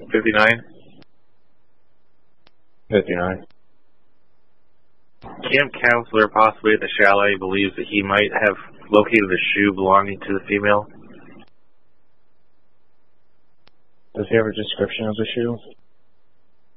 59. 59. Camp counselor, possibly at the chalet, believes that he might have located a shoe belonging to the female. Does he have a description of the shoe?